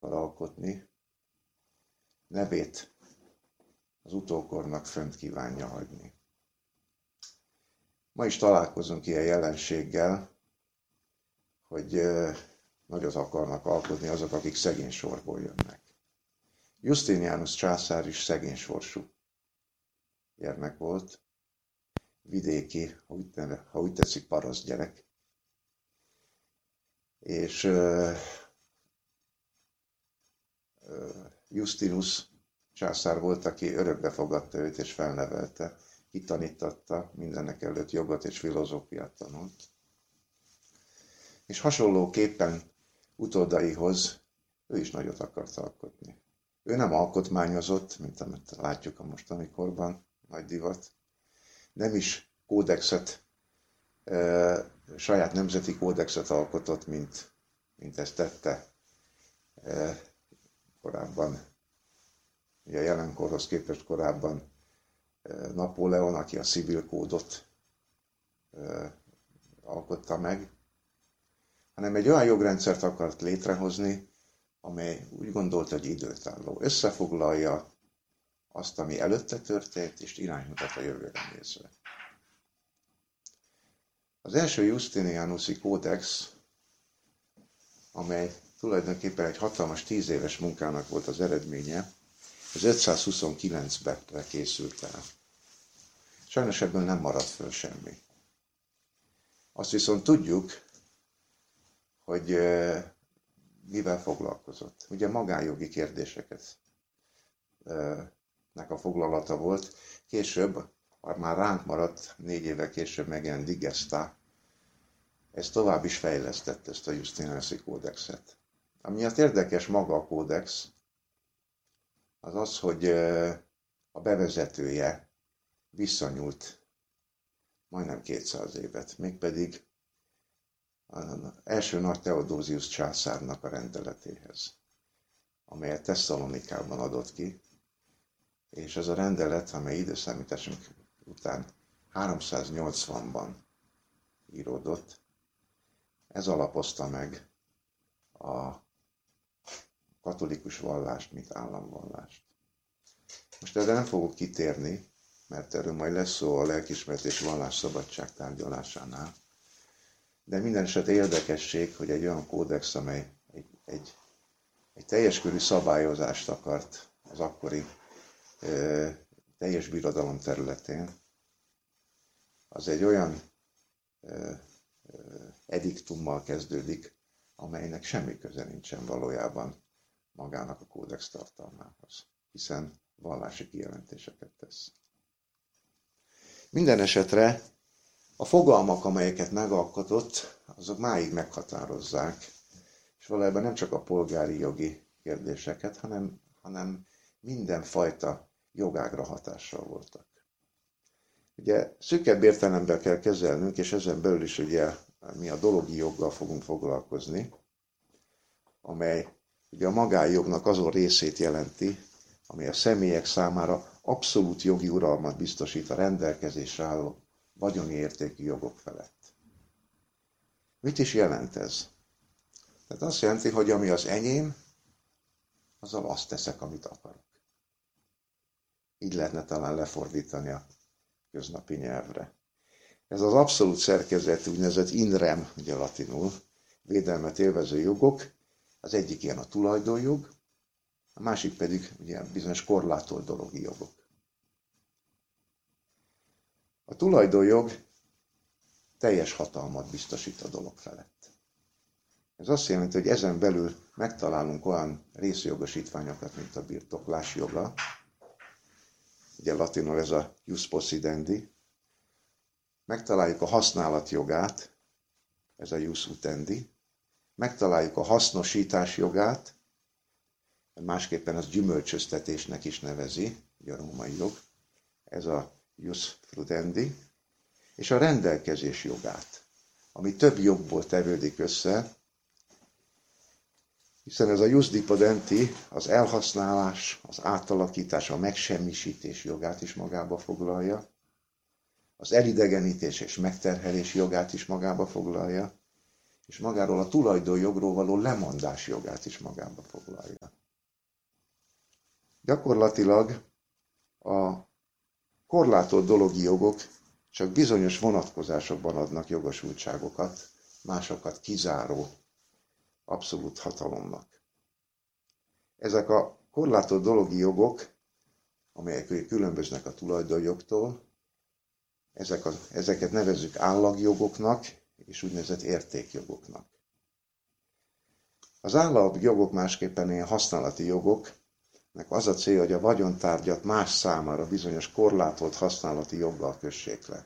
akar alkotni, nevét az utókornak fönt kívánja hagyni. Ma is találkozunk ilyen jelenséggel, hogy nagyot akarnak alkotni azok, akik szegény sorból jönnek. Justinianus császár is szegény sorsú gyermek volt, vidéki, ha úgy tetszik, paraszt gyerek. És Justinus császár volt, aki örökbe fogadta őt és felnevelte, kitanítatta, mindenek előtt jogot és filozófiát tanult. És hasonlóképpen utódaihoz ő is nagyot akart alkotni. Ő nem alkotmányozott, mint amit látjuk a mostani korban, nagy divat. Nem is kódexet, saját nemzeti kódexet alkotott, mint ezt tette korábban. Ugye a jelenkorhoz képest korábban Napóleon, aki a civil kódot alkotta meg, hanem egy olyan jogrendszert akart létrehozni, amely úgy gondolta, hogy időtálló. Összefoglalja azt, ami előtte történt, és iránymutat a jövőre nézve. Az első Justinianusi kódex, amely tulajdonképpen egy hatalmas 10 éves munkának volt az eredménye, az 529-ben készült el. Sajnos ebből nem maradt föl semmi. Azt viszont tudjuk, hogy mivel foglalkozott. Ugye magánjogi kérdéseket nek a foglalata volt. Később, már ránk maradt, 4 évvel később megjelent Digesta, ez tovább is fejlesztett ezt a Justinianusi kódexet. Amiatt érdekes maga a kódex, az az, hogy a bevezetője visszanyúlt majdnem 200 évet, mégpedig az első nagy Theodosius császárnak a rendeletéhez, amelyet Tesszalonikában adott ki, és ez a rendelet, amely időszámításunk után 380-ban íródott, ez alapozta meg a katolikus vallást, mint államvallást. Most erre nem fogok kitérni, mert erről majd lesz szó a lelkiismeret és vallásszabadság tárgyalásánál. De minden esetre érdekesség, hogy egy olyan kódex, amely egy teljes körű szabályozást akart az akkori teljes birodalom területén, az egy olyan ediktummal kezdődik, amelynek semmi köze nincsen valójában magának a kódex tartalmához, hiszen vallási kijelentéseket tesz. Minden esetre a fogalmak, amelyeket megalkotott, azok máig meghatározzák, és valójában nem csak a polgári jogi kérdéseket, hanem mindenfajta jogágra hatással voltak. Ugye szűkebb értelemben kell kezelnünk, és ezen belül is ugye mi a dologi joggal fogunk foglalkozni, amely ugye a magánjognak azon részét jelenti, amely a személyek számára abszolút jogi uralmat biztosít a rendelkezésre álló vagyoni értékű jogok felett. Mit is jelent ez? Tehát azt jelenti, hogy ami az enyém, azzal azt teszek, amit akarok. Így lehetne talán lefordítani a köznapi nyelvre. Ez az abszolút szerkezetű, úgynevezett in rem, ugye latinul, védelmet élvező jogok, az egyik ilyen a tulajdonjog, a másik pedig ugye bizonyos korlátolt dologi jogok. A tulajdonjog teljes hatalmat biztosít a dolog felett. Ez azt jelenti, hogy ezen belül megtalálunk olyan részjogosítványokat, mint a birtoklás joga, ugye latinul ez a jus possidendi, megtaláljuk a használat jogát, ez a jus utendi, megtaláljuk a hasznosítás jogát, másképpen az gyümölcsöztetésnek is nevezi, ugye a római jog, ez a jus frudendi, és a rendelkezés jogát, ami több jogból tevődik össze, hiszen ez a jus dipodenti az elhasználás, az átalakítás, a megsemmisítés jogát is magába foglalja, az elidegenítés és megterhelés jogát is magába foglalja, és magáról a tulajdonjogról való lemondás jogát is magába foglalja. Gyakorlatilag a korlátolt dologi jogok csak bizonyos vonatkozásokban adnak jogosultságokat, másokat kizáró abszolút hatalomnak. Ezek a korlátolt dologi jogok, amelyek különböznek a tulajdonjogtól, ezeket nevezzük állagjogoknak és úgynevezett értékjogoknak. Az állagjogok másképpen ilyen használati jogok, az a célja, hogy a vagyontárgyat más számára bizonyos korlátolt használati joggal kössék le.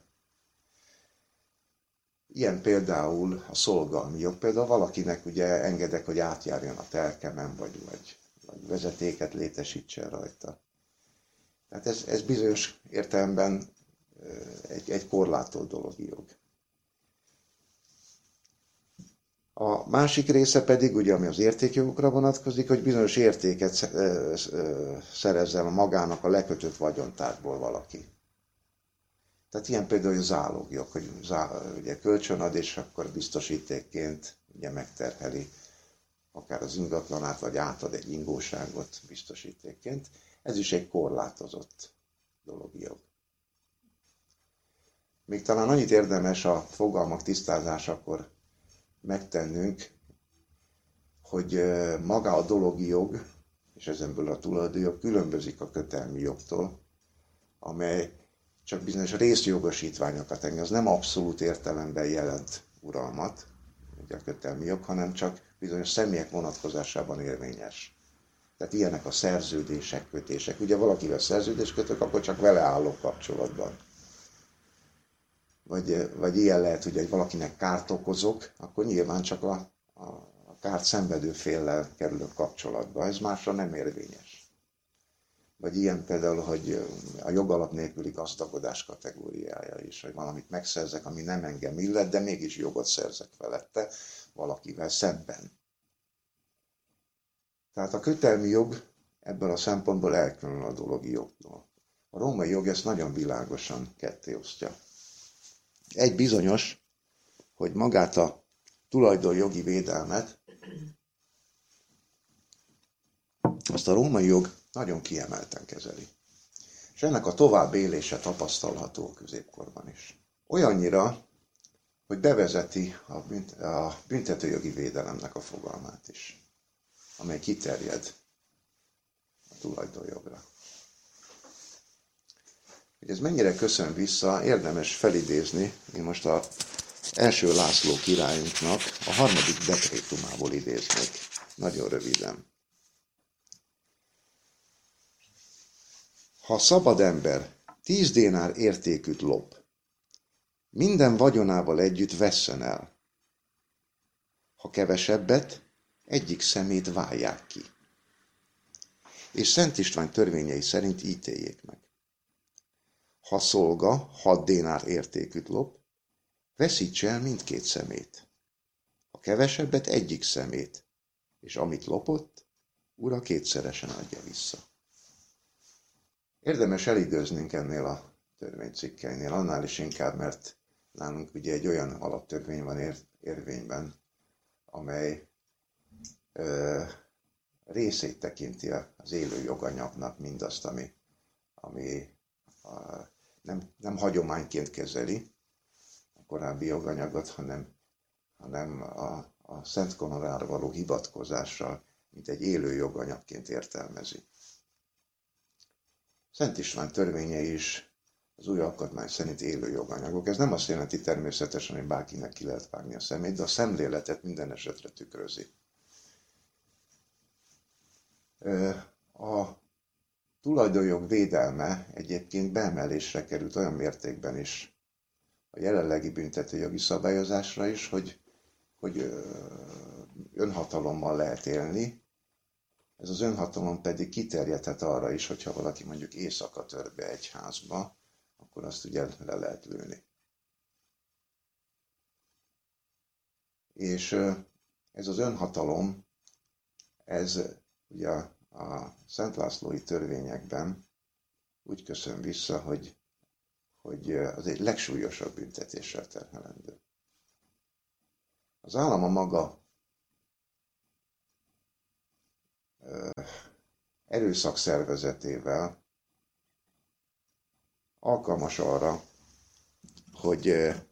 Ilyen például a szolgalmi jog. Például valakinek ugye engedek, hogy átjárjon a telkemen, vagy vezetéket létesítsen rajta. Tehát ez bizonyos értelemben egy korlátolt dologi jog. A másik része pedig, ugye, ami az értékjogokra vonatkozik, hogy bizonyos értéket szerezzen magának a lekötött vagyontárgyból valaki. Tehát ilyen például a zálogjog, hogy ugye kölcsön ad, és akkor biztosítékként ugye megterheli akár az ingatlanát, vagy átad egy ingóságot biztosítékként. Ez is egy korlátozott dologi jog. Még talán annyit érdemes a fogalmak tisztázásakor megtennünk, hogy maga a dologi jog, és ezenből a tulajdonjog különbözik a kötelmi jogtól, amely csak bizonyos részjogosítványokat enged. Az nem abszolút értelemben jelent uralmat, ugye a kötelmi jog, hanem csak bizonyos személyek vonatkozásában érvényes. Tehát ilyenek a szerződések, kötések. Ugye valakivel szerződést kötök, akkor csak vele állok kapcsolatban. Vagy ilyen lehet, hogy valakinek kárt okozok, akkor nyilván csak a kárt szenvedő féllel kerülök kapcsolatba. Ez másra nem érvényes. Vagy ilyen például, hogy a jogalap nélküli gazdagodás kategóriája is, hogy valamit megszerzek, ami nem engem illet, de mégis jogot szerzek felette valakivel szemben. Tehát a kötelmi jog ebből a szempontból elkülönül a dologi jogtól. A római jog ezt nagyon világosan kettéosztja. Egy bizonyos, hogy magát a tulajdonjogi védelmet, azt a római jog nagyon kiemelten kezeli. És ennek a tovább élése tapasztalható a középkorban is. Olyannyira, hogy bevezeti a büntetőjogi védelemnek a fogalmát is, amely kiterjed a tulajdonjogra. Hogy ez mennyire köszön vissza, érdemes felidézni, én most az első László királyunknak a 3. dekrétumából idéznék, nagyon röviden. Ha szabad ember 10 dénár értékűt lop, minden vagyonával együtt vesszen el. Ha kevesebbet, egyik szemét válják ki. És Szent István törvényei szerint ítéljék meg. Ha szolga 6 dénár értékűt lop, veszítse el mindkét szemét. Ha kevesebbet, egyik szemét, és amit lopott, ura kétszeresen adja vissza. Érdemes elidőznünk ennél a törvénycikkeinél, annál is inkább, mert nálunk ugye egy olyan alaptörvény van érvényben, amely részét tekinti az élő joganyagnak mindazt, ami nem hagyományként kezeli a korábbi joganyagot, hanem a Szent Konorára való hivatkozással, mint egy élő joganyagként értelmezi. Szent István törvényei is az új alkotmány szerint élő joganyagok. Ez nem azt jelenti természetesen, hogy bárkinek ki lehet vágni a szemét, de a szemléletet minden esetre tükrözi. A tulajdonjog védelme egyébként beemelésre került olyan mértékben is a jelenlegi büntetőjogi szabályozásra is, hogy önhatalommal lehet élni. Ez az önhatalom pedig kiterjedhet arra is, hogyha valaki mondjuk éjszaka tör be egy házba, akkor azt ugye le lehet lőni. És ez az önhatalom, ez ugye a Szent Lászlói törvényekben úgy köszön vissza, hogy az egy legsúlyosabb büntetéssel terhelendő. Az állam a maga erőszakszervezetével alkalmas arra, hogy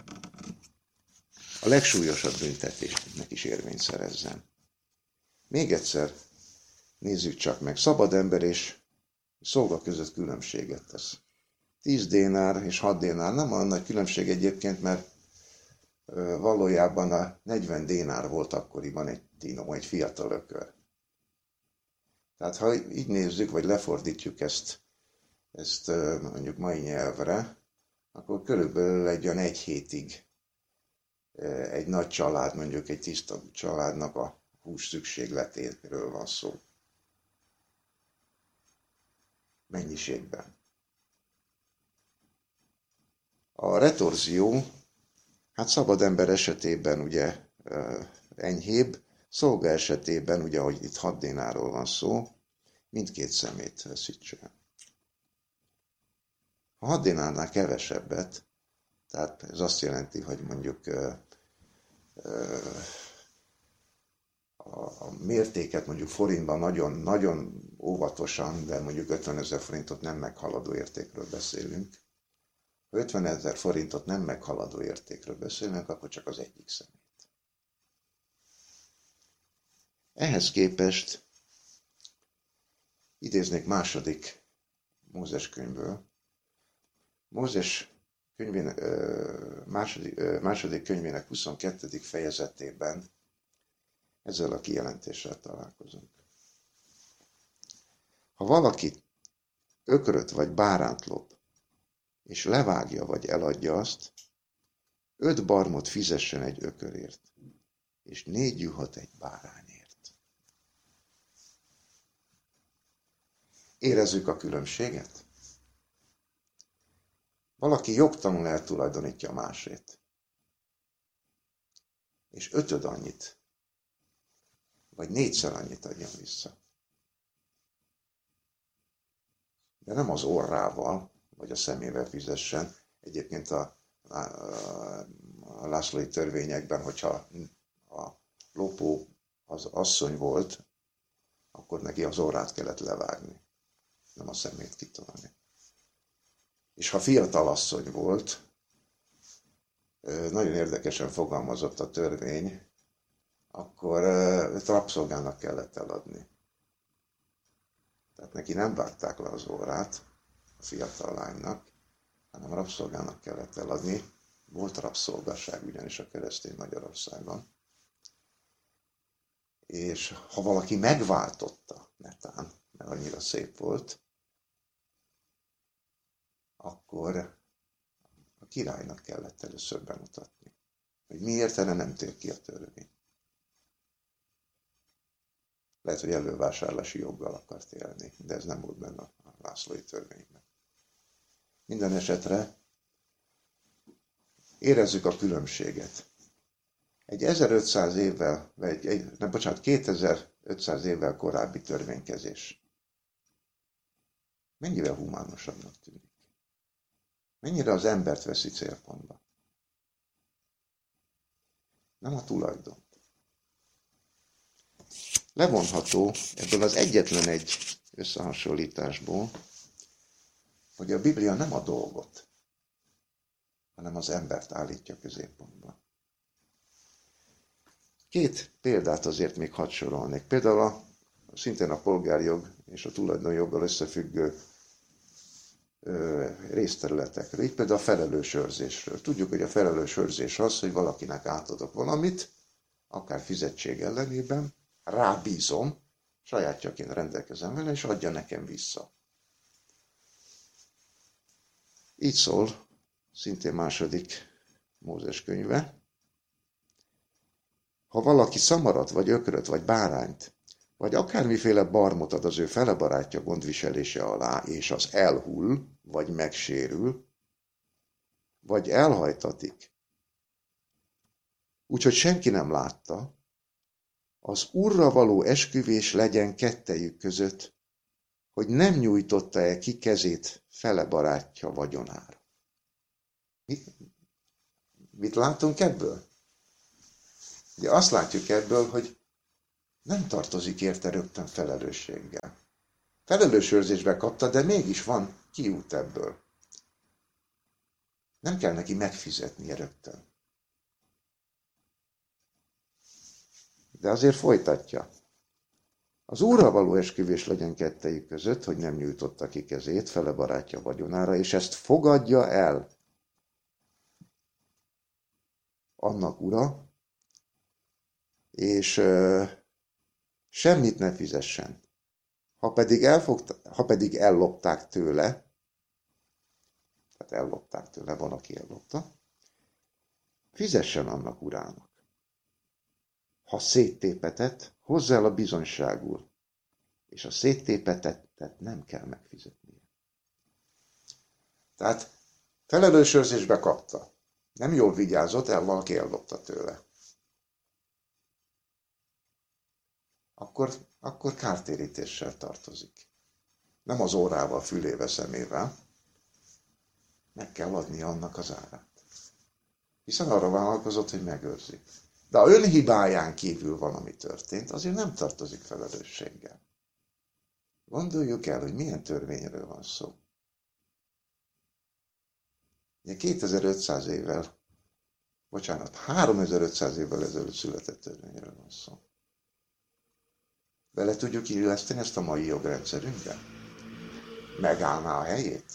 a legsúlyosabb büntetésnek is érvényt szerezzen. Még egyszer nézzük csak meg. Szabad ember és szolga között különbséget tesz. 10 dénár és 6 dénár nem olyan nagy különbség egyébként, mert valójában a 40 dénár volt akkoriban egy tinó, egy fiatal ökör. Tehát ha így nézzük, vagy lefordítjuk ezt mondjuk mai nyelvre, akkor körülbelül egy olyan 1 hétig egy nagy család, mondjuk egy tiszta családnak a hús szükségletéről van szó. Mennyiségben. A retorzió, hát szabad ember esetében ugye enyhébb, szolga esetében, ugye, hogy itt 6 dénáról van szó, mindkét szemét veszítse el. Ha 6 dénárnál kevesebbet, tehát ez azt jelenti, hogy mondjuk a mértéket mondjuk forintban nagyon óvatosan, de mondjuk 50 000 forintot nem meghaladó értékről beszélünk. Ha 50 000 forintot nem meghaladó értékről beszélünk, akkor csak az egyik szemét. Ehhez képest idéznék második Mózes könyvből. Mózes második könyvének 22. fejezetében ezzel a kijelentéssel találkozunk. Ha valaki ökröt vagy báránt lop, és levágja vagy eladja azt, 5 barmot fizessen egy ökörért, és 4 juhot egy bárányért. Érezzük a különbséget? Valaki jogtalanul eltulajdonítja a másét, és 5 annyit, vagy 4-szer annyit adjon vissza. De nem az orrával, vagy a szemével fizessen. Egyébként a lászlói törvényekben, hogyha a lopó az asszony volt, akkor neki az orrát kellett levágni, nem a szemét kitolni. És ha fiatal asszony volt, nagyon érdekesen fogalmazott a törvény, akkor rabszolgának kellett eladni. Tehát neki nem vágták le az orrát, a fiatal lánynak, hanem rabszolgának kellett eladni. Volt rabszolgaság ugyanis a keresztény Magyarországon. És ha valaki megváltotta netán, mert annyira szép volt, akkor a királynak kellett először bemutatni, hogy miért erre nem tér ki a törvény. Lehet, hogy elővásárlási joggal akart élni, de ez nem volt benne a lászlói törvényben. Minden esetre érezzük a különbséget. Egy 1500 évvel, vagy 2500 évvel korábbi törvénykezés mennyivel humánosabbnak tűnik? Mennyire az embert veszi célpontba? Nem a tulajdont. Levonható ebből az egyetlen egy összehasonlításból, hogy a Biblia nem a dolgot, hanem az embert állítja középpontba. 2 példát azért még hadd sorolnék. Például szintén a polgárjog és a tulajdonjoggal összefüggő részterületekről. Így például a felelős őrzésről. Tudjuk, hogy a felelős őrzés az, hogy valakinek átadok valamit, akár fizetség ellenében, rábízom, sajátjaként rendelkezem vele, és adja nekem vissza. Így szól szintén második Mózes könyve. Ha valaki szamarat, vagy ökröt, vagy bárányt, vagy akármiféle barmot ad az ő felebarátja gondviselése alá, és az elhull, vagy megsérül, vagy elhajtatik, úgyhogy senki nem látta, az Úrra való esküvés legyen kettejük között, hogy nem nyújtotta-e ki kezét felebarátja vagyonára. Mit látunk ebből? Ugye azt látjuk ebből, hogy nem tartozik érte rögtön felelősséggel. Felelősőrzésbe kapta, de mégis van kiút ebből. Nem kell neki megfizetnie rögtön. De azért folytatja. Az Úrral való esküvés legyen kettejük között, hogy nem nyújtotta ki kezét fele barátja vagyonára, és ezt fogadja el annak ura, és semmit ne fizessen. Ha pedig ellopták tőle, tehát ellopták tőle, van, aki ellopta, fizessen annak urának. Ha széttépetett, hozza el a bizonyságul, és a széttépetettet nem kell megfizetnie. Tehát felelősőrzésbe kapta. Nem jól vigyázott, valaki ellopta tőle. Akkor kártérítéssel tartozik. Nem az órával, fülével, szemével. Meg kell adnia annak az árát. Hiszen arra vállalkozott, hogy megőrzi. De ha önhibáján kívül valami történt, azért nem tartozik felelősséggel. Gondoljuk el, hogy milyen törvényről van szó. Ugye 3500 évvel ezelőtt született törvényről van szó. Bele tudjuk illeszteni ezt a mai jogrendszerünkbe? Megállná a helyét?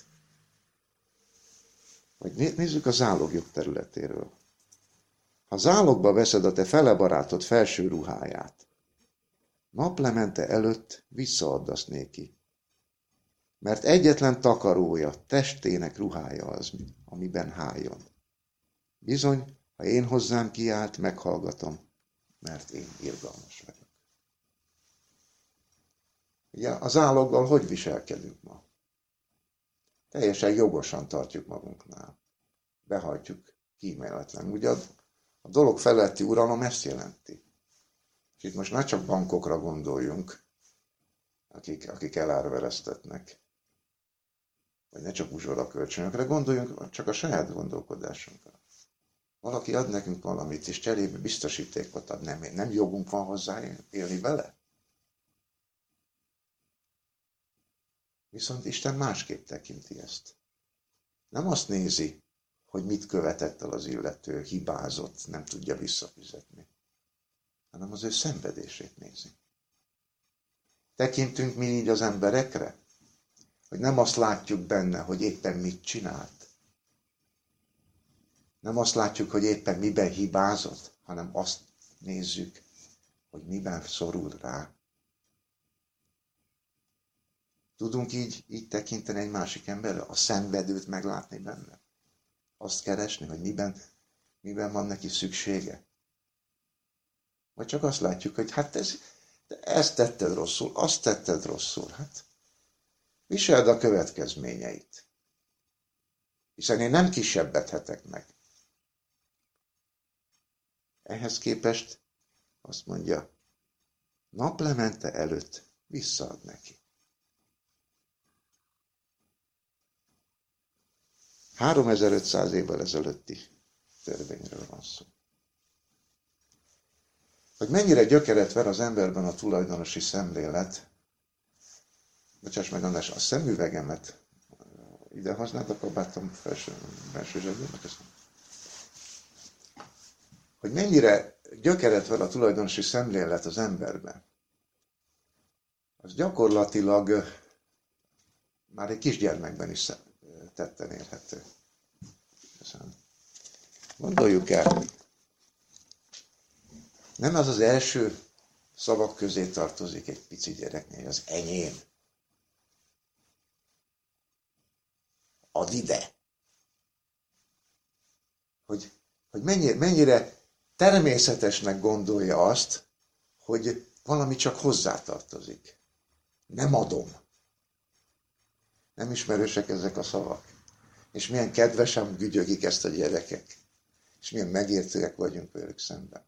Vagy nézzük a zálogjog területéről. Ha zálogba veszed a te fele barátod felső ruháját, naplemente előtt visszaadd azt néki. Mert egyetlen takarója, testének ruhája az, amiben háljon. Bizony, ha én hozzám kiállt, meghallgatom, mert én irgalmas vagyok. Ugye a záloggal hogy viselkedünk ma? Teljesen jogosan tartjuk magunknál. Behajtjuk kíméletlen. Ugye a dolog feletti uralom ezt jelenti. És itt most ne csak bankokra gondoljunk, akik elárvereztetnek. Vagy ne csak uzsora kölcsönökre, gondoljunk csak a saját gondolkodásunkra. Valaki ad nekünk valamit, és cserébe biztosítékot ad, nem jogunk van hozzá élni vele? Viszont Isten másképp tekinti ezt. Nem azt nézi, hogy mit követett el az illető, hibázott, nem tudja visszafizetni, hanem az ő szenvedését nézi. Tekintünk mi így az emberekre, hogy nem azt látjuk benne, hogy éppen mit csinált. Nem azt látjuk, hogy éppen miben hibázott, hanem azt nézzük, hogy miben szorul rá. Tudunk így tekinteni egy másik emberre, a szenvedőt meglátni benne? Azt keresni, hogy miben van neki szüksége? Vagy csak azt látjuk, hogy hát ezt tetted rosszul, azt tetted rosszul. Hát viseld a következményeit. Hiszen én nem kisebbedhetek meg. Ehhez képest azt mondja, naplemente előtt visszaad neki. 3500 évvel ezelőtti törvényről van szó. Hogy mennyire gyökeret ver az emberben a tulajdonosi szemlélet. Bocsáss meg, András, a szemüvegemet ide használd a kabátom felső zsebébe. Hogy mennyire gyökeret ver a tulajdonosi szemlélet az emberben. Az gyakorlatilag már egy kisgyermekben is tetten érhető. Köszönöm. Gondoljuk el, nem az első szavak közé tartozik egy pici gyereknél, az enyém. Add ide. Hogy mennyire természetesnek gondolja azt, hogy valami csak hozzátartozik. Nem adom. Nem ismerősek ezek a szavak. És milyen kedvesen gügyögik ezt a gyerekek. És milyen megértőek vagyunk velük szemben.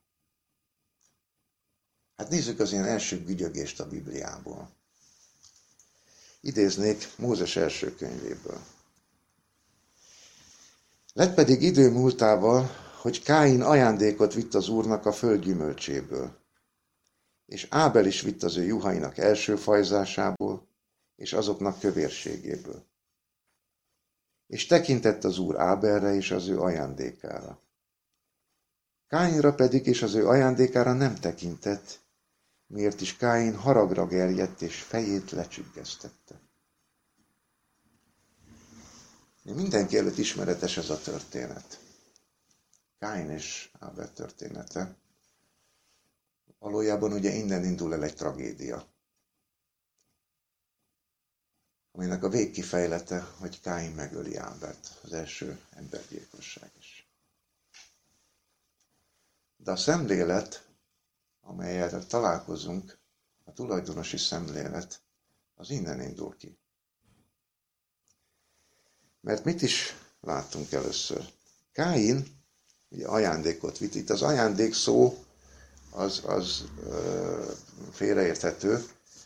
Hát nézzük az ilyen első gügyögést a Bibliából. Idéznék Mózes első könyvéből. Lett pedig idő múltával, hogy Káin ajándékot vitt az Úrnak a föld gyümölcséből, és Ábel is vitt az ő juhainak első fajzásából, és azoknak kövérségéből. És tekintett az Úr Ábelre és az ő ajándékára. Káinra pedig és az ő ajándékára nem tekintett, miért is Káin haragra gerjedt és fejét lecsüggesztette. Mindenki előtt ismeretes ez a történet. Káin és Ábel története. Valójában ugye innen indul el egy tragédia, aminek a végkifejlete, hogy Káin megöli Ábelt, az első embergyilkosság is. De a szemlélet, amelyel találkozunk, a tulajdonosi szemlélet, az innen indul ki. Mert mit is láttunk először? Káin ugye ajándékot vitt. Itt az ajándék szó az félreérthető,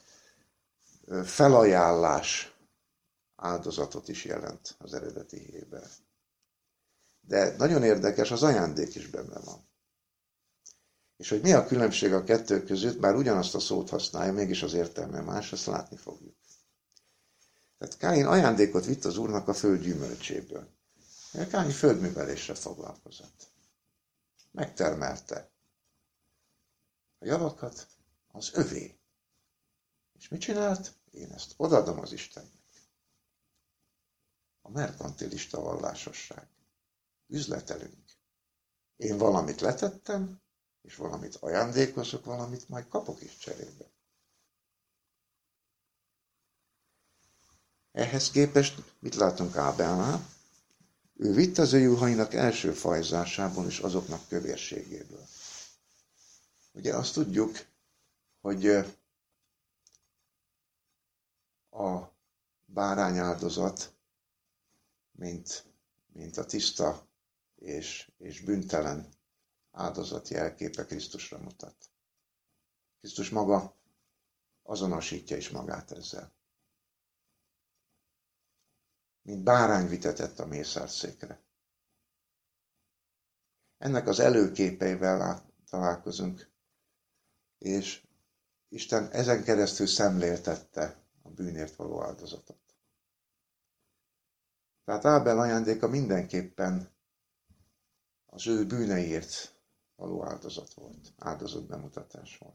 felajánlás áldozatot is jelent az eredeti héber. De nagyon érdekes, az ajándék is benne van. És hogy mi a különbség a kettő között, bár ugyanazt a szót használja, mégis az értelme más, ezt látni fogjuk. Tehát Káin ajándékot vitt az Úrnak a föld gyümölcséből. Káin földművelésre foglalkozott. Megtermelte a javakat, az övé. És mit csinált? Én ezt odaadom az Istennek. A merkantilista vallásosság. Üzletelünk. Én valamit letettem, és valamit ajándékozok, valamit majd kapok is cserébe. Ehhez képest mit látunk Ábelnál? Ő vitt az ő juhainak első fajzásából és azoknak kövérségéből. Ugye azt tudjuk, hogy a bárányáldozat, mint a tiszta és bűntelen áldozat jelképe Krisztusra mutat. Krisztus maga azonosítja is magát ezzel. Mint bárány vitetett a mészárszékre. Ennek az előképeivel találkozunk, és Isten ezen keresztül szemléltette a bűnért való áldozatot. Tehát Ábel ajándéka mindenképpen az ő bűneiért való áldozat volt, áldozat bemutatás volt.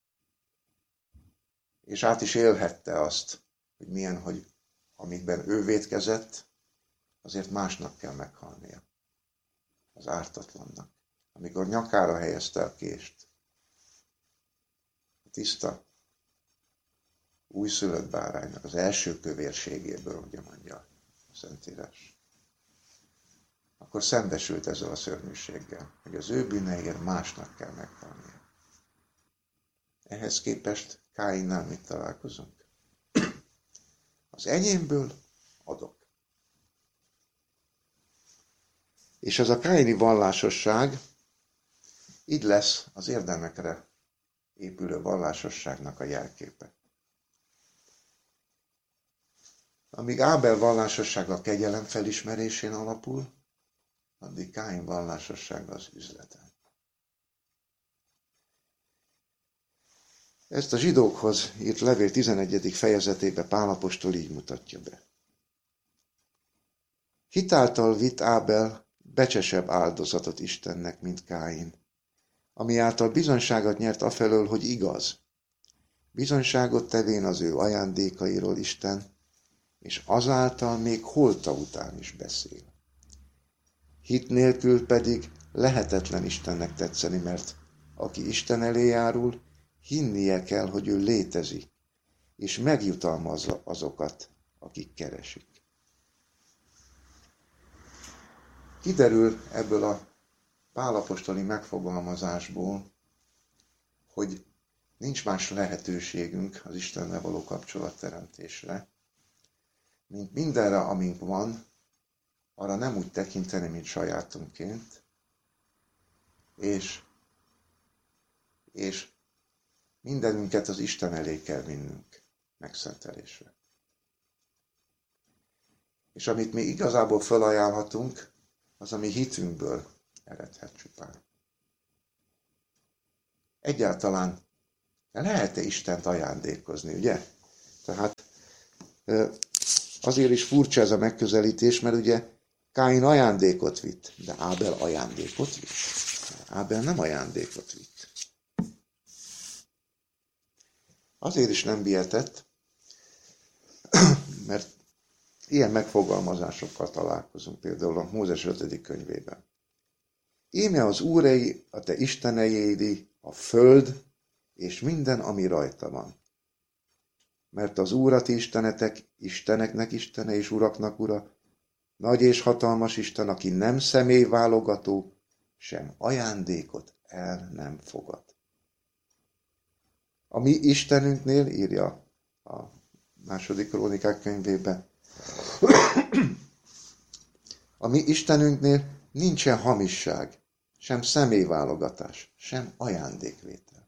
És át is élhette azt, hogy milyen, hogy amikben ő vétkezett, azért másnak kell meghalnia. Az ártatlannak. Amikor nyakára helyezte a kést, a tiszta, újszülött báránynak az első kövérségéből, ugye mondja a Szentírás, akkor szembesült ezzel a szörnyűséggel, hogy az ő bűneiért másnak kell meghalnia. Ehhez képest Káinnál mit találkozunk? Az enyémből adok. És ez a káini vallásosság így lesz az érdemekre épülő vallásosságnak a jelképe. Amíg Ábel vallásossága a kegyelem felismerésén alapul, addig Káin vallásossága az üzleten. Ezt a zsidókhoz írt levél 11. fejezetébe Pál apostol így mutatja be. Hitáltal vitt Ábel becsesebb áldozatot Istennek, mint Káin, ami által bizonyságot nyert afelől, hogy igaz. Bizonyságot tevén az ő ajándékairól Isten, és azáltal még holta után is beszél. Hit nélkül pedig lehetetlen Istennek tetszeni, mert aki Isten elé járul, hinnie kell, hogy ő létezik, és megjutalmazza azokat, akik keresik. Kiderül ebből a Pál apostoli megfogalmazásból, hogy nincs más lehetőségünk az Istennel való kapcsolatteremtésre, mint mindenre, amink van, arra nem úgy tekinteni, mint sajátunként, és mindenünket az Isten elé kell vinnünk megszentelésre. És amit mi igazából felajánlhatunk, az a mi hitünkből eredhet csupán. Egyáltalán lehet-e Istent ajándékozni, ugye? Tehát azért is furcsa ez a megközelítés, mert ugye Káin ajándékot vitt, de Ábel ajándékot vitt. Ábel nem ajándékot vitt. Azért is nem vihetett, mert ilyen megfogalmazásokkal találkozunk például a Mózes 5. könyvében. Íme az Úré, a te isteneiédi, a föld, és minden, ami rajta van. Mert az Úr a ti istenetek, isteneknek istene és uraknak ura, nagy és hatalmas Isten, aki nem személyválogató, sem ajándékot el nem fogad. A mi Istenünknél, írja a második Krónikák könyvében, a mi Istenünknél nincsen hamisság, sem személyválogatás, sem ajándékvétel.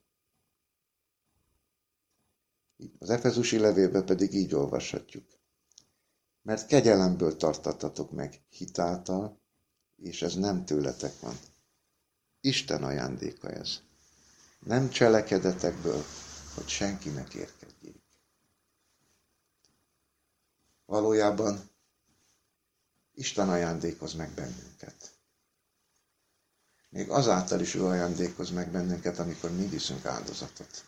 Az Efezusi levélben pedig így olvashatjuk. Mert kegyelemből tartattatok meg hitáltal, és ez nem tőletek van. Isten ajándéka ez. Nem cselekedetekből, hogy senki ne kérkedjék. Valójában Isten ajándékoz meg bennünket. Még azáltal is ő ajándékoz meg bennünket, amikor mi viszünk áldozatot.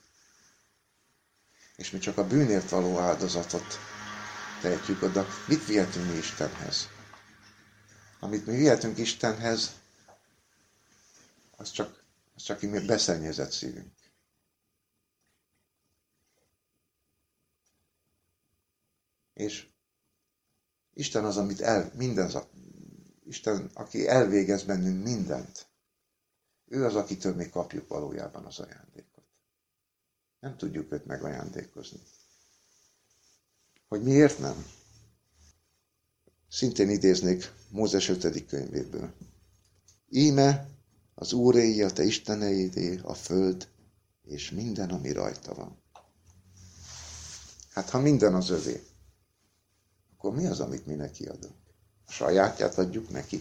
És mi csak a bűnért való áldozatot tehetjük oda. Mit vihetünk mi Istenhez? Amit mi vihetünk Istenhez, az csak mi beszennyezett szívünk. És Isten az, amit Isten, aki elvégez bennünk mindent. Ő az, akitől mi kapjuk valójában az ajándékot. Nem tudjuk őt megajándékozni. Hogy miért nem? Szintén idéznék Mózes 5. könyvéből. Íme az Úréi, a te isteneidé, a föld, és minden, ami rajta van. Hát ha minden az övé, akkor mi az, amit mi neki adunk? A sajátját adjuk neki?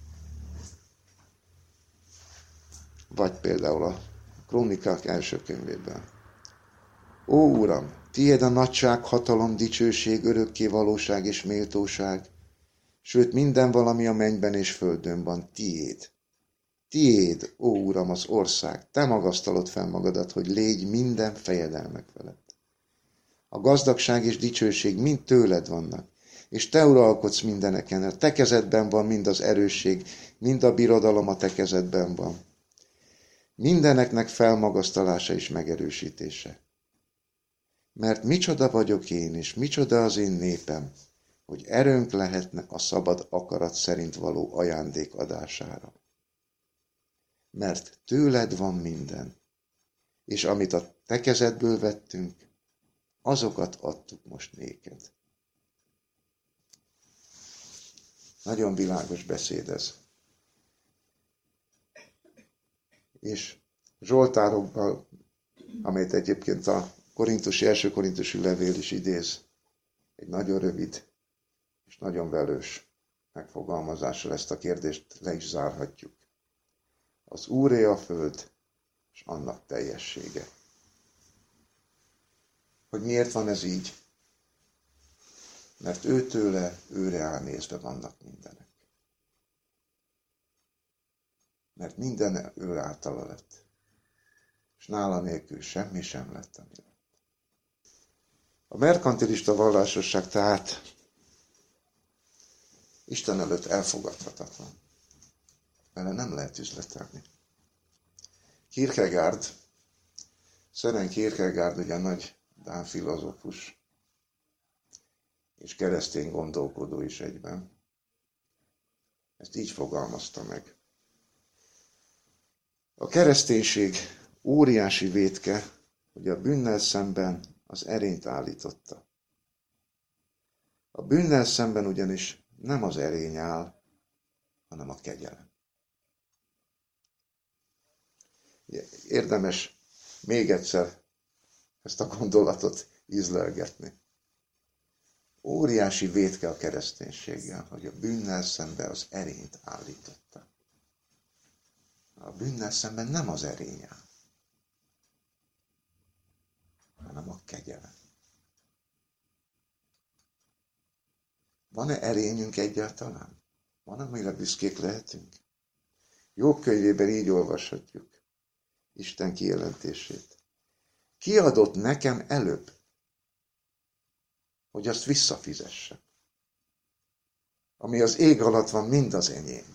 Vagy például a Krónikák első könyvében. Ó Uram, tiéd a nagyság, hatalom, dicsőség, örökké valóság és méltóság, sőt minden valami a mennyben és földön van, tiéd. Tiéd, ó Uram, az ország, te magasztalod fel magadat, hogy légy minden fejedelmek felett. A gazdagság és dicsőség mind tőled vannak, és te uralkodsz mindeneken, a te kezedben van mind az erősség, mind a birodalom a te kezedben van. Mindeneknek felmagasztalása és megerősítése. Mert micsoda vagyok én, és micsoda az én népem, hogy erőnk lehetne a szabad akarat szerint való ajándék adására. Mert tőled van minden, és amit a te kezedből vettünk, azokat adtuk most néked. Nagyon világos beszéd ez. És Zsoltárokban, amelyet egyébként a első korintusi levél is idéz, egy nagyon rövid és nagyon velős megfogalmazással ezt a kérdést le is zárhatjuk. Az Úré a föld, és annak teljessége. Hogy miért van ez így? Mert őre elnézve vannak mindenek. Mert minden ő általa lett. És nála nélkül semmi sem lett, ami lett. A merkantilista vallásosság tehát Isten előtt elfogadhatatlan. Vele nem lehet üzletelni. Søren Kierkegaard ugye nagy dán filozófus, és keresztény gondolkodó is egyben. Ezt így fogalmazta meg. A kereszténység óriási vétke, hogy a bűnnel szemben az erényt állította. A bűnnel szemben ugyanis nem az erény áll, hanem a kegyelem. Érdemes még egyszer ezt a gondolatot ízlelgetni. Óriási vétke a kereszténységgel, hogy a bűnnel szemben az erényt állította. A bűnnel szemben nem az erény áll, hanem a kegyelem. Van-e erényünk egyáltalán? Van, amire büszkék lehetünk? Jobb könyvében így olvashatjuk Isten kijelentését. Ki adott nekem előbb, hogy azt visszafizesse? Ami az ég alatt van, mind az enyém.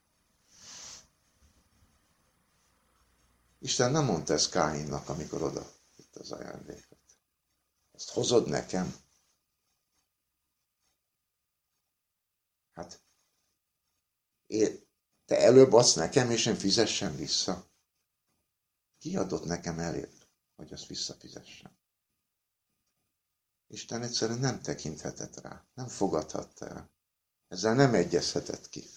Isten nem mondta ezt Káinnak, amikor oda itt az ajándékot. Ezt hozod nekem? Hát, te előbb adsz nekem, és én fizessem vissza. Ki adott nekem előbb, hogy azt visszafizessem? Isten egyszerűen nem tekinthetett rá, nem fogadhatta el. Ezzel nem egyezhetett ki.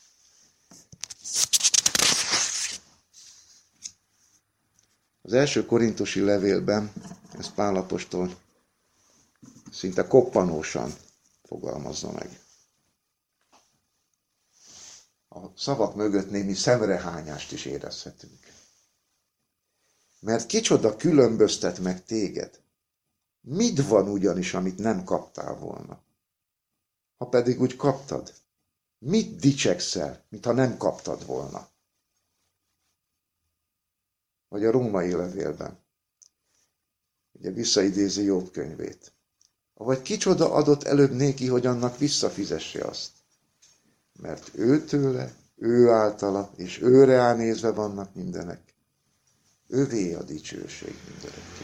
Az első korintusi levélben ez Pál apostol szinte koppanósan fogalmazza meg. A szavak mögött némi szemrehányást is érezhetünk. Mert kicsoda különböztet meg téged? Mit van ugyanis, amit nem kaptál volna? Ha pedig úgy kaptad, mit dicsekszel, mintha nem kaptad volna? Vagy a római levélben. Ugye visszaidézi Jobb könyvét. Vagy kicsoda adott előbb néki, hogy annak visszafizesse azt? Mert őtőle, ő általa, és őre elnézve vannak mindenek. Övé a dicsőség mindörökké.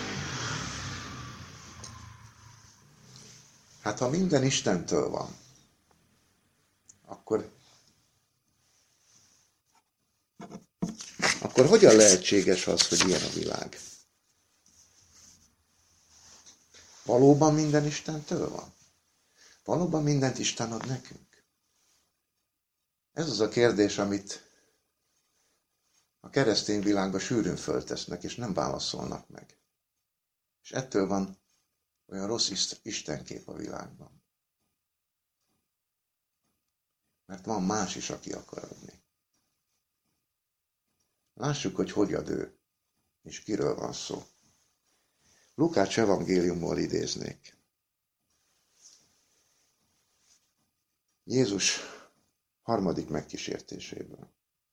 Hát ha minden Istentől van, akkor hogyan lehetséges az, hogy ilyen a világ? Valóban minden Istentől van? Valóban mindent Isten ad nekünk? Ez az a kérdés, amit a keresztény világban sűrűn föltesznek, és nem válaszolnak meg. És ettől van olyan rossz istenkép a világban. Mert van más is, aki akar adni. Lássuk, hogy ad ő, és kiről van szó. Lukács evangéliumból idéznék. Jézus harmadik megkísértéséből.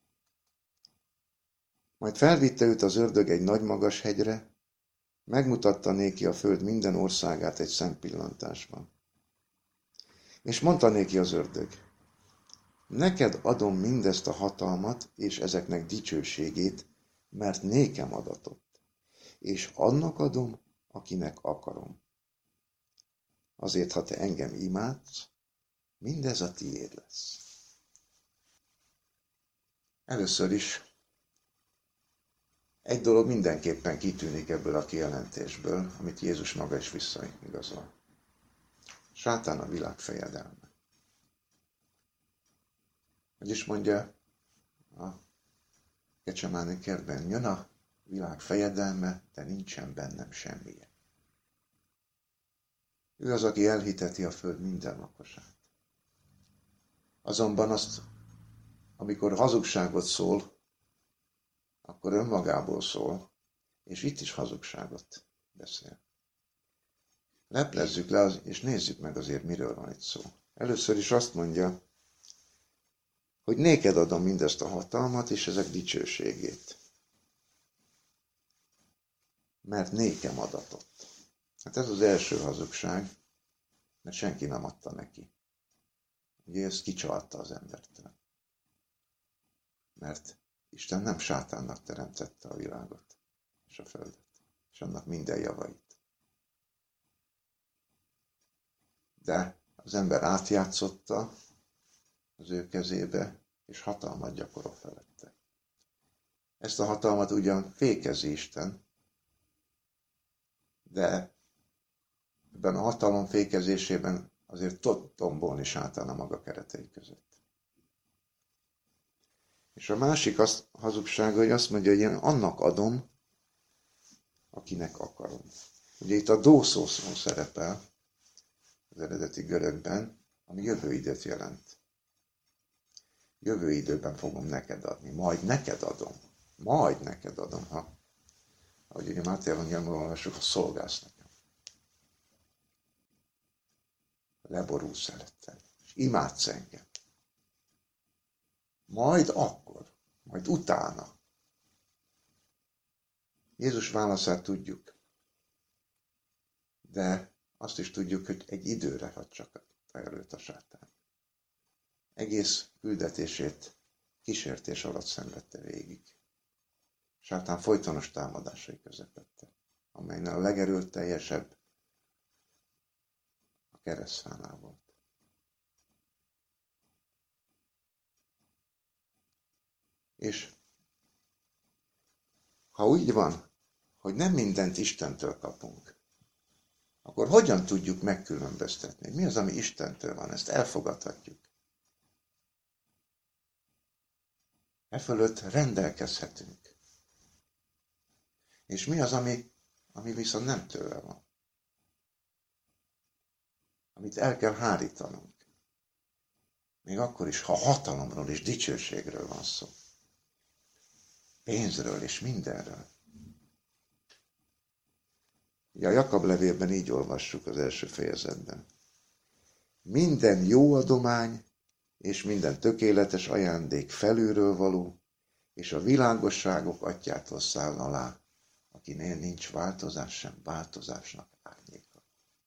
Majd felvitte őt az ördög egy nagy magas hegyre, megmutatta néki a föld minden országát egy szempillantásban. És mondta néki az ördög, neked adom mindezt a hatalmat és ezeknek dicsőségét, mert nékem adatott, és annak adom, akinek akarom. Azért, ha te engem imádsz, mindez a tiéd lesz. Először is egy dolog mindenképpen kitűnik ebből a kijelentésből, amit Jézus maga is visszaigazol. Sátán a világ fejedelme. Vagyis mondja a Gecsemáni kertben, jön a világ fejedelme, de nincsen bennem semmije. Ő az, aki elhiteti a föld minden lakosát. Azonban azt, amikor hazugságot szól, akkor önmagából szól, és itt is hazugságot beszél. Leplezzük le, és nézzük meg azért, miről van itt szó. Először is azt mondja, hogy néked adom mindezt a hatalmat, és ezek dicsőségét. Mert nékem adatott. Hát ez az első hazugság, mert senki nem adta neki. Ugye ezt kicsalta az embertől. Mert Isten nem sátánnak teremtette a világot és a földet, és annak minden javait. De az ember átjátszotta az ő kezébe, és hatalmat gyakorol felette. Ezt a hatalmat ugyan fékezi Isten, de ebben a hatalom fékezésében azért tombolni sátán a maga keretei között. És a másik hazugsága, hogy azt mondja, hogy én annak adom, akinek akarom. Ugye itt a dószó szó szerepel az eredeti görögben, ami jövő időt jelent. Jövő időben fogom neked adni. Majd neked adom. Majd neked adom, ahogy ugye Máté evangéliumban olvassuk, ha szolgálsz nekem. Leborulsz előttem, és imádsz engem. Majd akkor, majd utána. Jézus válaszát tudjuk, de azt is tudjuk, hogy egy időre hagy csak előtt a sátán. Egész küldetését kísértés alatt szenvedte végig. Sátán folytonos támadásai közepette, amelynek a legerőteljesebb a keresztfánál volt. És ha úgy van, hogy nem mindent Istentől kapunk, akkor hogyan tudjuk megkülönböztetni? Mi az, ami Istentől van? Ezt elfogadhatjuk. E fölött rendelkezhetünk. És mi az, ami viszont nem tőle van? Amit el kell hárítanunk. Még akkor is, ha hatalomról és dicsőségről van szó. Pénzről és mindenről. Ugye a Jakab levélben így olvassuk az első fejezetben. Minden jó adomány és minden tökéletes ajándék felülről való, és a világosságok atyától száll alá, akinél nincs változás sem változásnak árnyéka.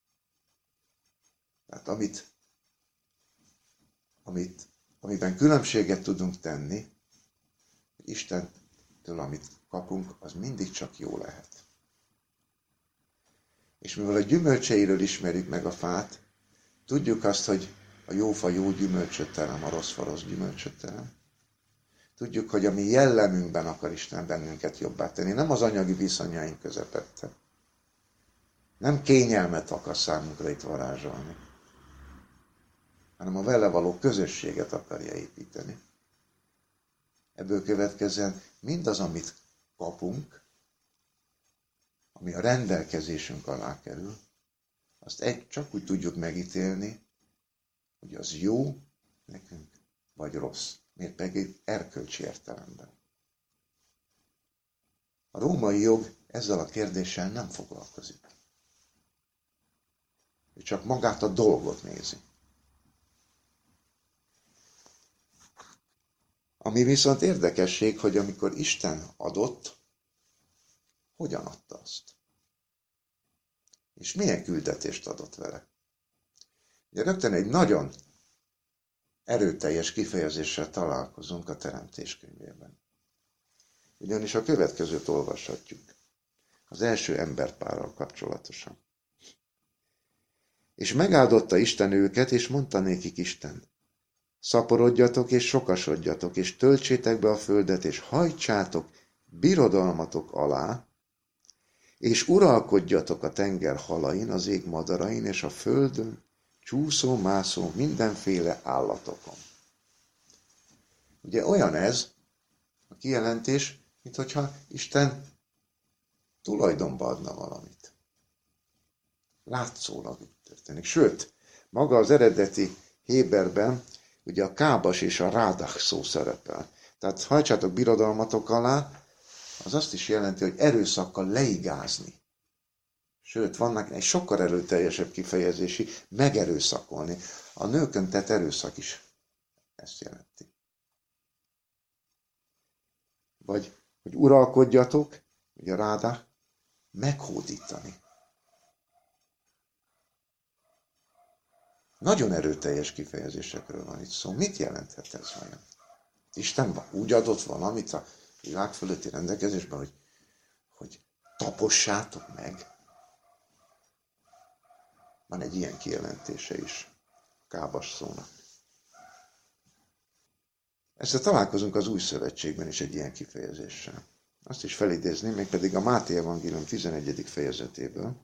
Tehát amiben különbséget tudunk tenni, hogy Istentől, amit kapunk, az mindig csak jó lehet. És mivel a gyümölcseiről ismerjük meg a fát, tudjuk azt, hogy a jó fa jó gyümölcsöt terem, a rossz fa rossz gyümölcsöt terem. Tudjuk, hogy a mi jellemünkben akar Isten bennünket jobbá tenni, nem az anyagi viszonyaink közepette. Nem kényelmet akar számunkra itt varázsolni, hanem a vele való közösséget akarja építeni. Ebből következően mindaz, amit kapunk, ami a rendelkezésünk alá kerül, azt csak úgy tudjuk megítélni, hogy az jó nekünk, vagy rossz. Miért pedig erkölcsi értelemben. A római jog ezzel a kérdéssel nem foglalkozik. Ő csak magát a dolgot nézi. Ami viszont érdekesség, hogy amikor Isten adott, hogyan adta azt? És milyen küldetést adott vele? Ugye rögtön egy nagyon erőteljes kifejezéssel találkozunk a Teremtés könyvében. Ugyanis a következőt olvashatjuk. Az első emberpárral kapcsolatosan. És megáldotta Isten őket, és mondta nékik Isten: szaporodjatok és sokasodjatok, és töltsétek be a földet, és hajtsátok birodalmatok alá, és uralkodjatok a tenger halain, az ég madarain, és a földön csúszó-mászó mindenféle állatokon. Ugye olyan ez a kijelentés, minthogyha Isten tulajdonba adna valamit. Látszólag így történik. Sőt, maga az eredeti héberben ugye a kábas és a rádach szó szerepel. Tehát hajtsátok birodalmatok alá, az azt is jelenti, hogy erőszakkal leigázni. Sőt, vannak egy sokkal erőteljesebb kifejezési, megerőszakolni. A nőkön tett erőszak is ezt jelenti. Vagy, hogy uralkodjatok, ugye ráda, meghódítani. Nagyon erőteljes kifejezésekről van itt szó. Mit jelenthet ez vajon? Isten úgy adott valamit a világ fölötti rendelkezésben, hogy tapossátok meg. Van egy ilyen kijelentése is a kábas szónak. Ezzel találkozunk az Új Szövetségben is egy ilyen kifejezéssel. Azt is felidézném, mégpedig a Máté evangélium 11. fejezetéből.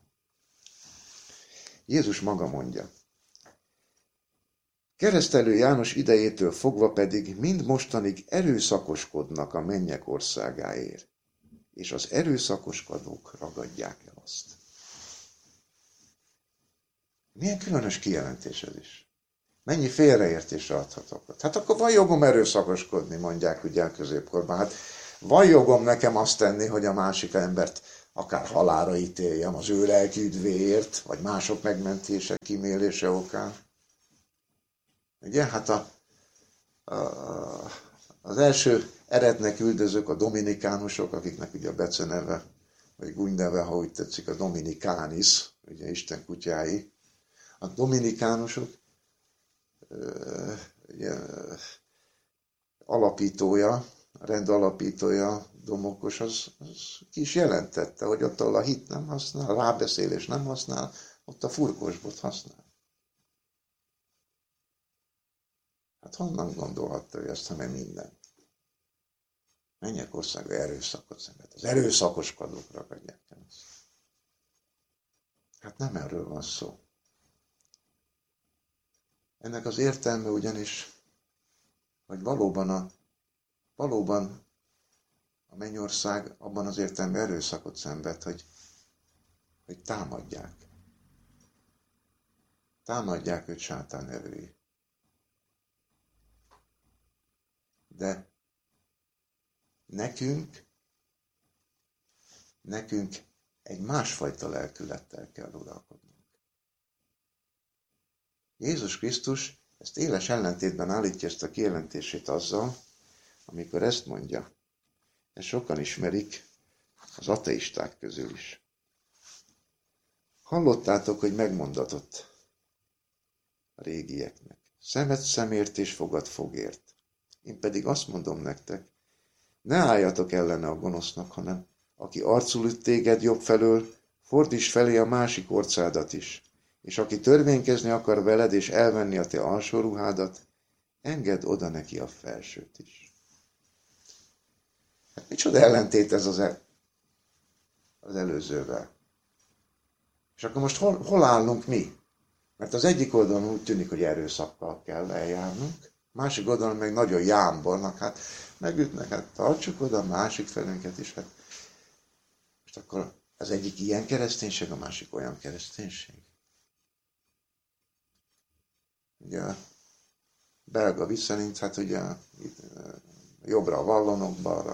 Jézus maga mondja: Keresztelő János idejétől fogva pedig mind mostanig erőszakoskodnak a mennyek országáért, és az erőszakoskodók ragadják el azt. Milyen különös kijelentés ez is. Mennyi félreértésre adhatok? Hát akkor van jogom erőszakoskodni, mondják ugye a középkorban. Hát van jogom nekem azt tenni, hogy a másik embert akár halálra ítéljem az ő lelki üdvéért, vagy mások megmentése, kímélése okán. Ugye? Hát az első eretnek üldözők a dominikánusok, akiknek ugye a beceneve, vagy gúnyneve, ha úgy tetszik, a dominikánis, ugye Isten kutyái. A dominikánusok ugye, alapítója, a rend alapítója, Domokos, az ki is jelentette, hogy ott, ahol a hit nem használ, a rábeszélés nem használ, ott a furkósbot használ. Hát honnan gondolhatta ő ezt, hanem minden? Mennyek országa erőszakot szenved. Az erőszakoskodók ragadják el ezt. Hát nem erről van szó. Ennek az értelme ugyanis, hogy valóban a mennyország abban az értelemben erőszakot szenved, hogy támadják. Támadják őt sátán erői. De nekünk egy másfajta lelkülettel kell uralkodnunk. Jézus Krisztus ezt éles ellentétben állítja ezt a kijelentését azzal, amikor ezt mondja. Ezt sokan ismerik az ateisták közül is. Hallottátok, hogy megmondatott a régieknek. Szemed szemért és fogad fogért. Én pedig azt mondom nektek, ne álljatok ellene a gonosznak, hanem aki arcul üt téged jobb felől, fordíts felé a másik orcádat is. És aki törvénykezni akar veled és elvenni a te alsó ruhádat, engedd oda neki a felsőt is. Hát micsoda ellentét ez az előzővel. És akkor most hol állunk mi? Mert az egyik oldalon úgy tűnik, hogy erőszakkal kell eljárnunk, másik oldalon meg nagyon jámbornak, hát megütnek, hát tartsuk oda a másik felünket is. Hát. Most akkor az egyik ilyen kereszténység, a másik olyan kereszténység. Ugye a belga vicc szerint, hát ugye jobbra a vallonok,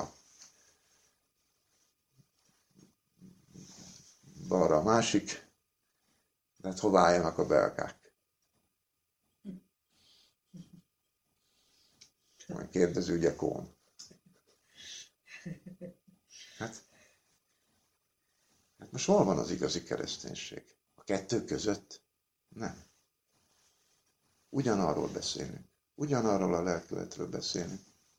balra a másik, de hát hova álljanak a belgák? Majd kérdező, ugye Kohn. Hát most hol van az igazi kereszténység? A kettő között? Nem. Ugyanarról beszélünk. Ugyanarról a lelkületről beszélünk.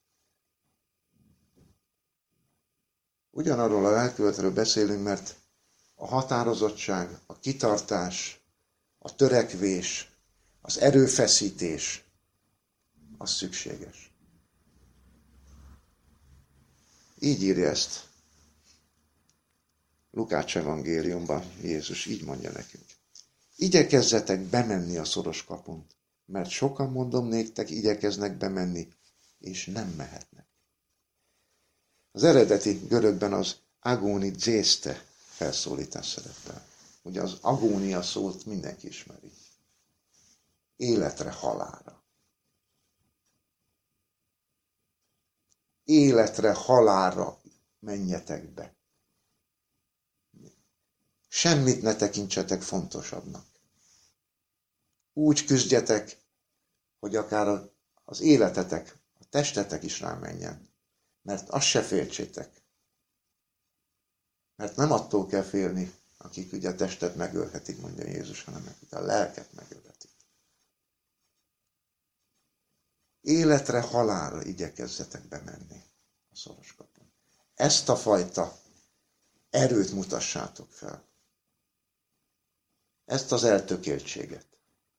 Ugyanarról a lelkületről beszélünk, mert a határozottság, a kitartás, a törekvés, az erőfeszítés, az szükséges. Így írja ezt Lukács evangéliumban Jézus, így mondja nekünk. Igyekezzetek bemenni a szoros kapun, mert sokan, mondom néktek, igyekeznek bemenni, és nem mehetnek. Az eredeti görögben az agóni dzészte felszólítás szerepel. Ugye az agónia szót mindenki ismeri. Életre, halálra. Életre, halálra menjetek be. Semmit ne tekintsetek fontosabbnak. Úgy küzdjetek, hogy akár az életetek, a testetek is rámenjen. Mert azt se féltsétek. Mert nem attól kell félni, akik ugye a testet megölhetik, mondja Jézus, hanem akik a lelket megölhetik. Életre, halálra igyekezzetek bemenni a szoros kapun. Ezt a fajta erőt mutassátok fel. Ezt az eltökéltséget.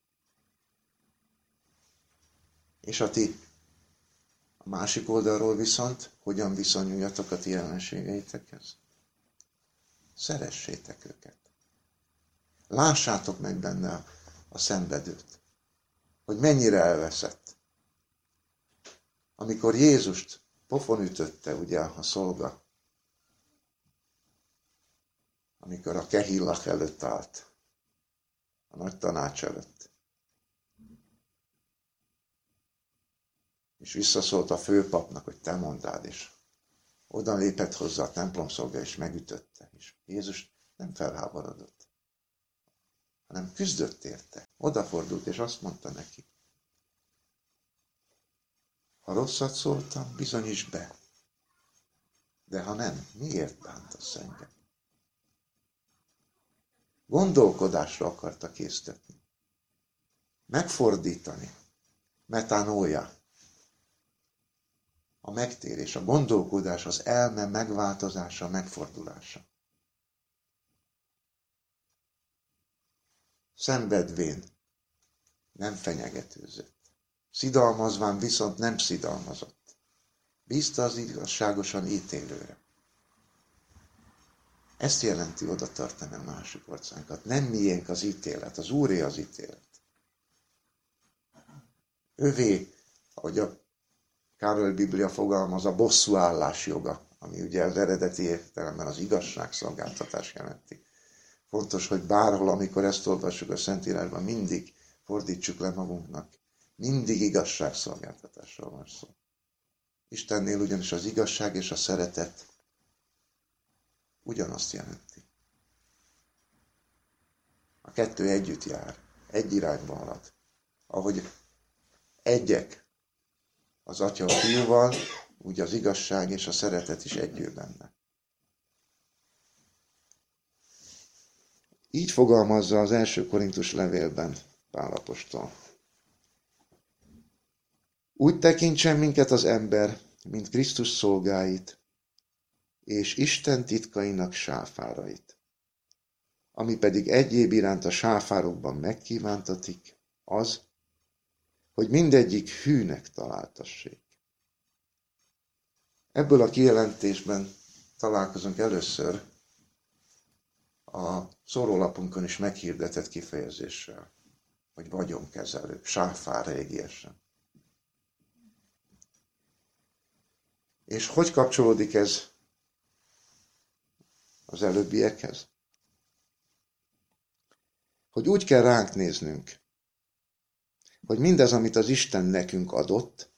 És a másik oldalról viszont hogyan viszonyuljatok a ti ellenségeitekhez? Szeressétek őket. Lássátok meg benne a szenvedőt, hogy mennyire elveszett. Amikor Jézust pofon ütötte ugye a szolga, amikor a Kehillach előtt állt, a nagy tanács előtt. És visszaszólt a főpapnak, hogy te mondád is. Oda lépett hozzá a templomszolga, és megütötte. És Jézus nem felháborodott, hanem küzdött érte. Odafordult, és azt mondta neki, ha rosszat szóltam, bizonyíts be. De ha nem, miért bántasz engem? Gondolkodásra akarta késztetni. Megfordítani. Metanója. A megtérés, a gondolkodás, az elme megváltozása, megfordulása. Szenvedvén nem fenyegetőzött. Szidalmazván viszont nem szidalmazott. Bízta az igazságosan ítélőre. Ezt jelenti oda tartani a másik orcánkat. Nem miénk az ítélet, az Úré az ítélet. Övé, ahogy a Károly Biblia fogalmaz, a bosszúállás joga, ami ugye az eredeti értelemben az igazságszolgáltatás jelenti. Fontos, hogy bárhol, amikor ezt olvassuk a Szentírásban, mindig fordítsuk le magunknak. Mindig igazságszolgáltatásról van szó. Istennél ugyanis az igazság és a szeretet ugyanazt jelenti. A kettő együtt jár, egy irányba halad. Ahogy egyek az Atya a Fiúval, úgy az igazság és a szeretet is együl benne. Így fogalmazza az első Korintus levélben Pál apostol. Úgy tekintsen minket az ember, mint Krisztus szolgáit, és Isten titkainak sáfárait. Ami pedig egyéb iránt a sáfárokban megkívántatik, az, hogy mindegyik hűnek találtassék. Ebből a kijelentésben találkozunk először a szórólapunkon is meghirdetett kifejezéssel, hogy vagyonkezelő, sáfár régiesen. És hogy kapcsolódik ez az előbbiekhez? Hogy úgy kell ránk néznünk, hogy mindez, amit az Isten nekünk adott,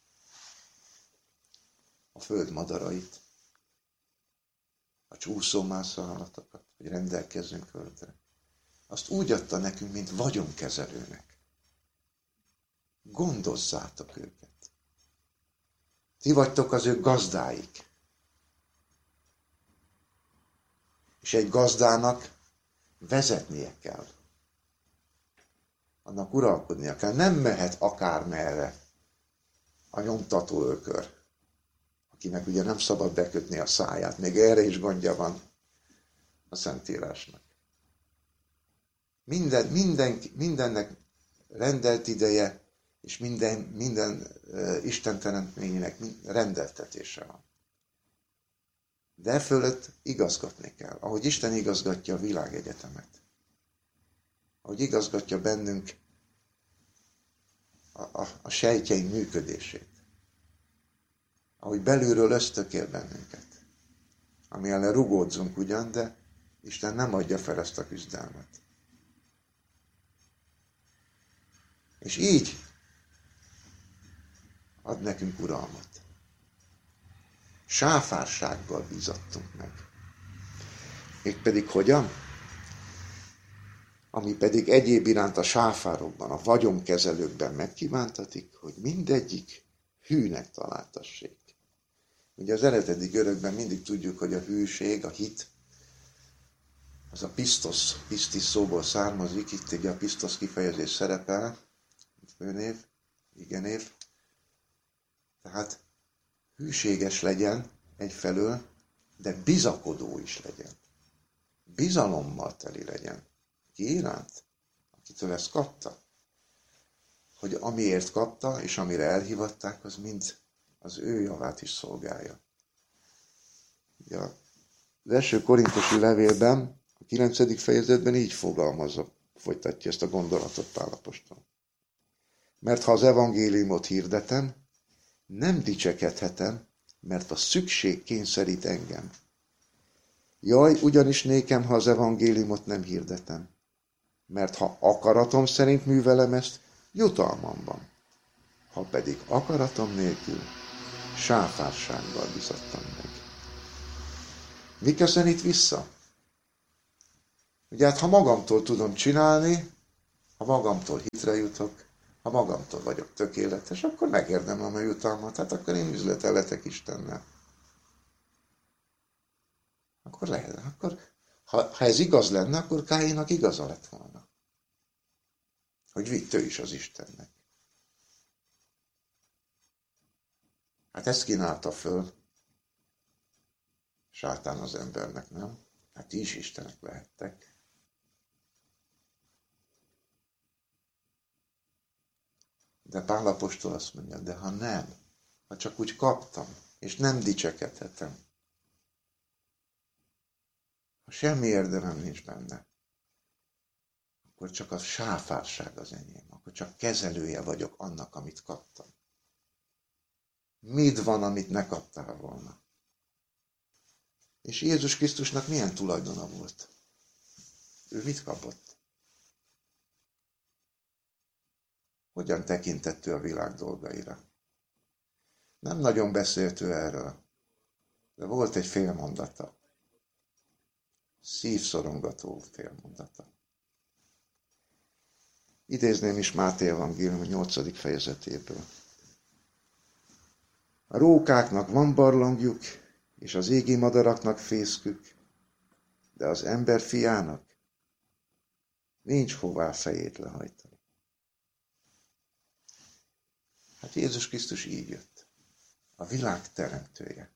a föld madarait, a csúszómászó állatokat, hogy rendelkezzünk földre, azt úgy adta nekünk, mint vagyonkezelőnek. Gondozzátok őket. Ti vagytok az ő gazdáik. És egy gazdának vezetnie kell. Annak uralkodnia kell. Nem mehet akármerre a nyomtató ökör, akinek ugye nem szabad bekötni a száját. Még erre is gondja van a Szentírásnak. Mindennek rendelt ideje, és minden Isten teremtményének rendeltetése van. De fölött igazgatni kell, ahogy Isten igazgatja a világegyetemet. Ahogy igazgatja bennünk a sejtjeink működését. Ahogy belülről ösztökél bennünket. Ami ellen rugódzunk ugyan, de Isten nem adja fel ezt a küzdelmet. És így ad nekünk uralmat. Sáfársággal bízattunk meg. Mégpedig hogyan? Ami pedig egyéb iránt a sáfárokban, a vagyonkezelőkben megkívántatik, hogy mindegyik hűnek találtassék. Ugye az eredeti görögben mindig tudjuk, hogy a hűség, a hit, az a pistis szóból származik, itt ugye a pistos kifejezés szerepel, főnév, igenév. Tehát hűséges legyen egyfelől, de bizakodó is legyen. Bizalommal teli legyen. Ki iránt? Akitől ezt kapta. Hogy amiért kapta, és amire elhivatták, az mind az ő javát is szolgálja. Ugye az első korintusi levélben, a 9. fejezetben így fogalmazza, folytatja ezt a gondolatot Pál apostol. Mert ha az evangéliumot hirdetem, nem dicsekedhetem, mert a szükség kényszerít engem. Jaj, ugyanis nékem, ha az evangéliumot nem hirdetem. Mert ha akaratom szerint művelem ezt, jutalmam van. ha pedig akaratom nélkül, sáfársággal bizottam meg. Mi köszönít vissza? Ugye hát ha magamtól tudom csinálni, ha magamtól hitre jutok, ha magamtól vagyok tökéletes, akkor megérdemlem a jutalmat, hát akkor én üzletelhetek Istennel. Akkor lehet, ha ez igaz lenne, akkor Káinnak igaza lett volna. Hogy vitt ő is az Istennek. Hát ezt kínálta föl Sátán az embernek, nem? Hát ti is istenek lehettek. De Pál apostol azt mondja, de ha nem, ha csak úgy kaptam, és nem dicsekedhetem, ha semmi érdemem nincs benne, akkor csak a sáfárság az enyém, akkor csak kezelője vagyok annak, amit kaptam. Mit van, amit ne kaptál volna? És Jézus Krisztusnak milyen tulajdona volt? Ő mit kapott? Hogyan tekintett ő a világ dolgaira? Nem nagyon beszélt ő erről, de volt egy félmondata. Szívszorongató félmondata. Idézném is Máté evangélium 8. fejezetéből. A rókáknak van barlangjuk, és az égi madaraknak fészkük, de az ember fiának nincs hová fejét lehajtani. Hát Jézus Krisztus így jött. A világ teremtője.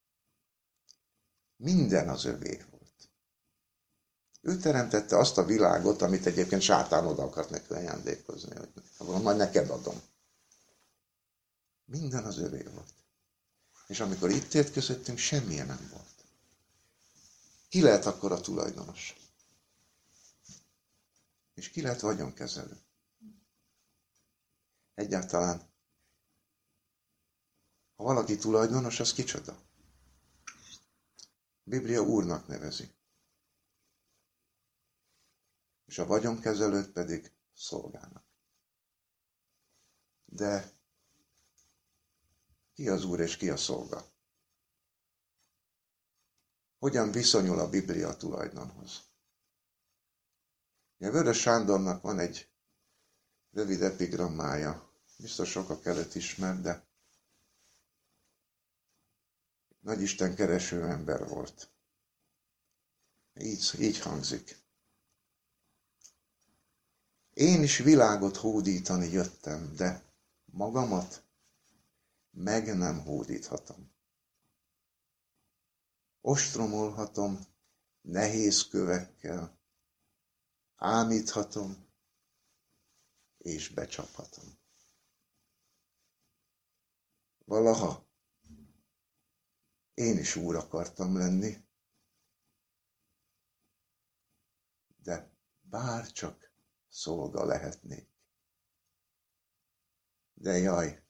Minden az övé volt. Ő teremtette azt a világot, amit egyébként Sátán oda akart neki ajándékozni, hogy majd neked adom. Minden az övé volt. És amikor itt élt közöttünk, semmilyen nem volt. Ki lehet akkor a tulajdonos? És ki lehet vagyonkezelő? Egyáltalán, ha valaki tulajdonos, az kicsoda? A Biblia úrnak nevezi. És a vagyonkezelőt pedig szolgának. De ki az úr és ki a szolga? Hogyan viszonyul a Biblia a tulajdonhoz? A Vörös Sándornak van egy rövid epigrammája, biztos sokak előtt ismert, de nagy Isten kereső ember volt. Így hangzik. Én is világot hódítani jöttem, de magamat meg nem hódíthatom. Ostromolhatom nehéz kövekkel, ámíthatom és becsaphatom. Valaha én is úr akartam lenni, de bárcsak szolga lehetnék. De jaj,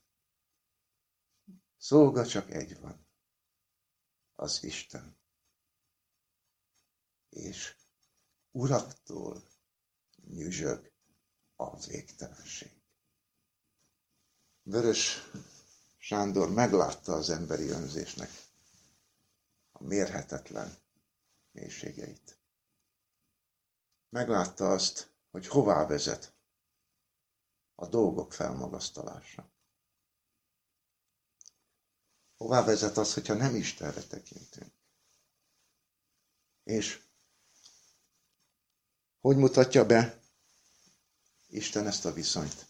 szolga csak egy van, az Isten. És uraktól nyüzsög a végtelenség. Vörös Sándor meglátta az emberi önzésnek a mérhetetlen mélységeit. Meglátta azt, hogy hová vezet a dolgok felmagasztalása. Hová vezet az, hogyha nem Istenre tekintünk. És hogy mutatja be Isten ezt a viszonyt?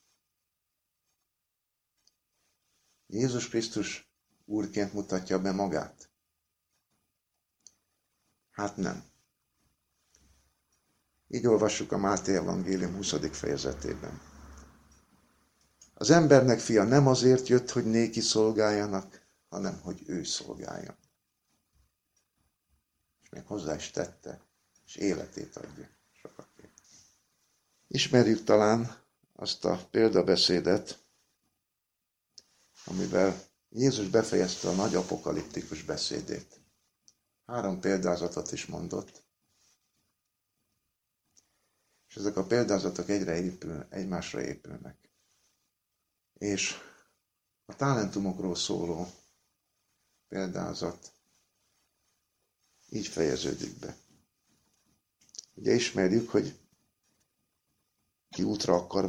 Jézus Krisztus úrként mutatja be magát? Hát nem. Így olvassuk a Máté evangélium 20. fejezetében. Az embernek fia nem azért jött, hogy néki szolgáljanak, hanem hogy ő szolgáljon. És még hozzá is tette, és életét adja sokakért. Ismerjük talán azt a példabeszédet, amivel Jézus befejezte a nagy apokaliptikus beszédét. 3 példázatot is mondott, és ezek a példázatok egymásra épülnek. És a talentumokról szóló példázat így fejeződik be. Ugye ismerjük, hogy ki útra akar